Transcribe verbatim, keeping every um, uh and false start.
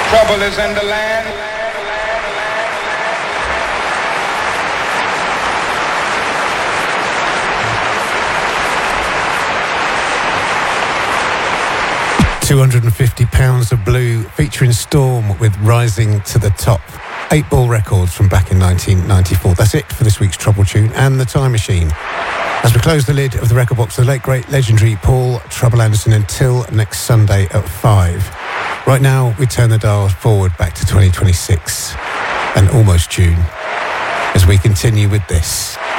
Trouble is in the land. two hundred fifty pounds of Blue featuring Storm with Rising to the Top. Eight Ball Records from back in nineteen ninety-four. That's it for this week's Trouble Tune and the Time Machine. As we close the lid of the record box, the late, great, legendary Paul Trouble Anderson until next Sunday at five. Right now, we turn the dials forward back to twenty twenty-six and Almost June as we continue with this.